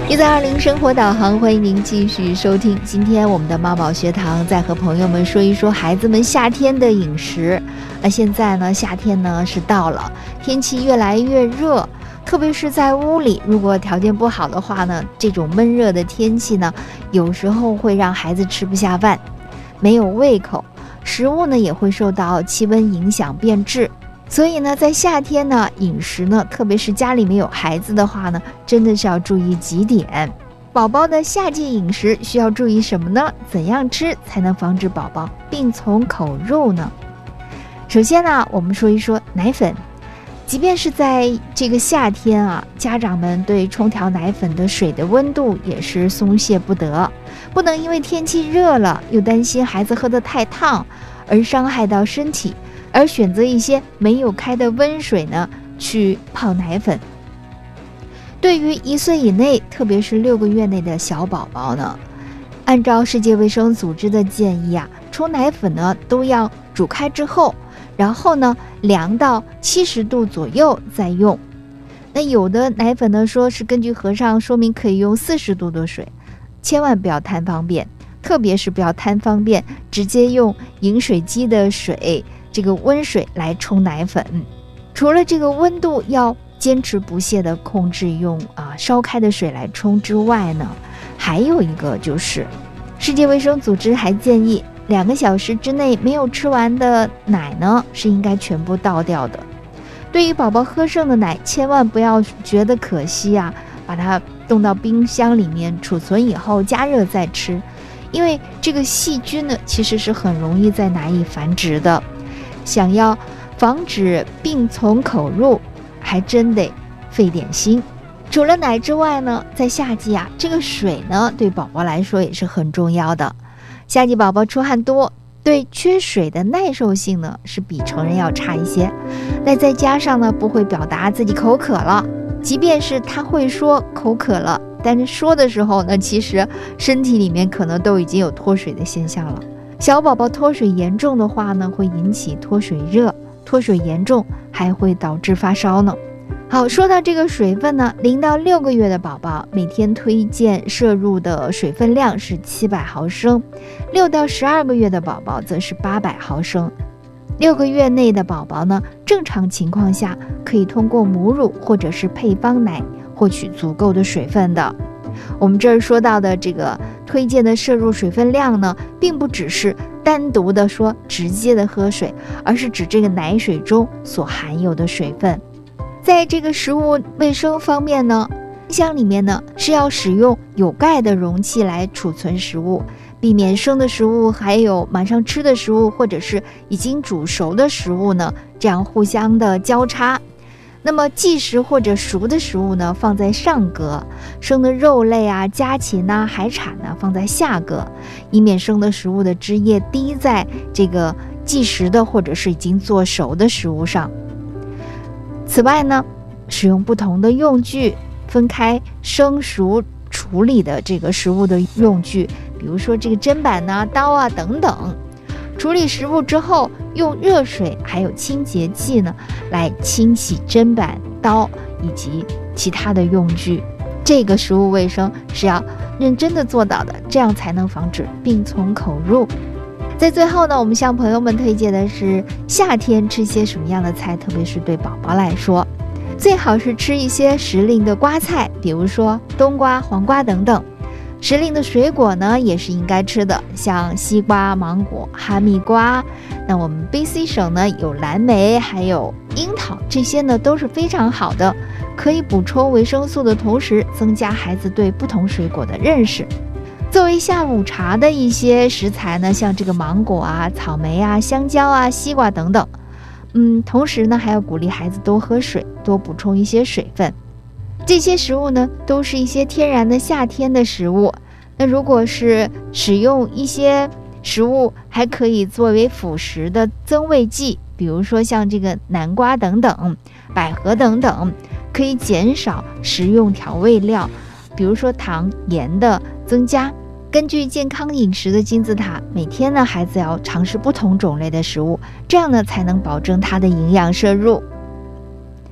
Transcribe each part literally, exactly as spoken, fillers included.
一三二零生活导航，欢迎您继续收听。今天我们的妈宝学堂在和朋友们说一说孩子们夏天的饮食。那现在呢，夏天呢是到了，天气越来越热，特别是在屋里，如果条件不好的话呢，这种闷热的天气呢，有时候会让孩子吃不下饭，没有胃口，食物呢也会受到气温影响变质。所以呢，在夏天呢，饮食呢，特别是家里面有孩子的话呢，真的是要注意几点。宝宝的夏季饮食需要注意什么呢？怎样吃才能防止宝宝病从口入呢？首先呢，我们说一说奶粉。即便是在这个夏天啊，家长们对冲调奶粉的水的温度也是松懈不得，不能因为天气热了，又担心孩子喝得太烫而伤害到身体，而选择一些没有开的温水呢去泡奶粉。对于一岁以内，特别是六个月内的小宝宝呢，按照世界卫生组织的建议啊，冲奶粉呢都要煮开之后，然后呢凉到七十度左右再用。那有的奶粉呢说是根据盒上说明可以用四十度的水，千万不要贪方便，特别是不要贪方便直接用饮水机的水，这个温水来冲奶粉。除了这个温度要坚持不懈的控制用啊烧开的水来冲之外呢，还有一个就是世界卫生组织还建议两个小时之内没有吃完的奶呢是应该全部倒掉的。对于宝宝喝剩的奶，千万不要觉得可惜啊，把它冻到冰箱里面储存以后加热再吃，因为这个细菌呢其实是很容易在奶里繁殖的。想要防止病从口入，还真得费点心。除了奶之外呢，在夏季啊，这个水呢对宝宝来说也是很重要的。夏季宝宝出汗多，对缺水的耐受性呢是比成人要差一些。那再加上呢不会表达自己口渴了，即便是他会说口渴了，但是说的时候呢，其实身体里面可能都已经有脱水的现象了。小宝宝脱水严重的话呢，会引起脱水热，脱水严重还会导致发烧呢。好，说到这个水分呢，零到六个月的宝宝每天推荐摄入的水分量是七百毫升，六到十二个月的宝宝则是八百毫升。六个月内的宝宝呢，正常情况下可以通过母乳或者是配方奶获取足够的水分的。我们这儿说到的这个推荐的摄入水分量呢，并不只是单独的说直接的喝水，而是指这个奶水中所含有的水分。在这个食物卫生方面呢，冰箱里面呢是要使用有盖的容器来储存食物，避免生的食物还有马上吃的食物或者是已经煮熟的食物呢这样互相的交叉。那么即食或者熟的食物呢放在上格，生的肉类啊、家禽啊、海产呢放在下格，以免生的食物的汁液滴在这个即食的或者是已经做熟的食物上。此外呢，使用不同的用具，分开生熟处理的这个食物的用具，比如说这个砧板啊、刀啊等等。处理食物之后，用热水还有清洁剂呢来清洗砧板、刀以及其他的用具。这个食物卫生是要认真的做到的，这样才能防止病从口入。在最后呢，我们向朋友们推荐的是夏天吃些什么样的菜，特别是对宝宝来说，最好是吃一些时令的瓜菜，比如说冬瓜、黄瓜等等。时令的水果呢也是应该吃的，像西瓜、芒果、哈密瓜。那我们 B C 省呢有蓝莓还有樱桃，这些呢都是非常好的，可以补充维生素的同时增加孩子对不同水果的认识。作为下午茶的一些食材呢，像这个芒果啊、草莓啊、香蕉啊、西瓜等等。嗯，同时呢还要鼓励孩子多喝水，多补充一些水分。这些食物呢都是一些天然的夏天的食物。那如果是使用一些食物还可以作为辅食的增味剂，比如说像这个南瓜等等、百合等等，可以减少食用调味料，比如说糖、盐的增加。根据健康饮食的金字塔，每天呢孩子要尝试不同种类的食物，这样呢才能保证它的营养摄入。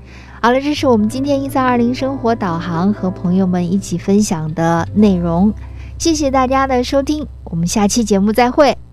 好了，这是我们今天一三二零生活导航和朋友们一起分享的内容，谢谢大家的收听，我们下期节目再会。